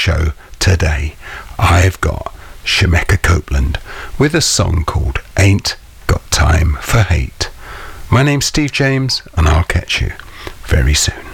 show today. I've got Shemeka Copeland with a song called Ain't Got Time for Hate. My name's Steve James, and I'll catch you very soon.